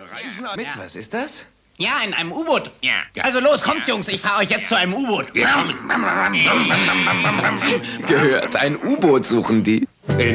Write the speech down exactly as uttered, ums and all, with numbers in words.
Reisen an... Mit was ist das? Ja, in einem U-Boot. Ja. Also los, kommt Jungs, ich fahre euch jetzt zu einem U-Boot. Wir kommen. Gehört, ein U-Boot suchen die.